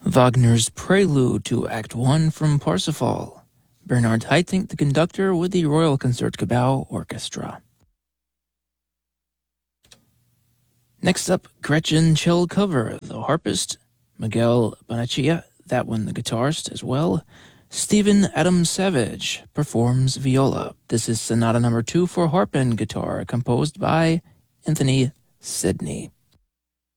Wagner's Prelude to Act 1 from Parsifal. Bernard Haitink, the conductor, with the Royal Concertgebouw Orchestra. Next up, Gretchen Cello cover, the harpist, Miguel Bonaccia, that one the guitarist as well. Stephen Adam Savage performs viola. This is Sonata No. 2 for harp and guitar, composed by Anthony Sidney.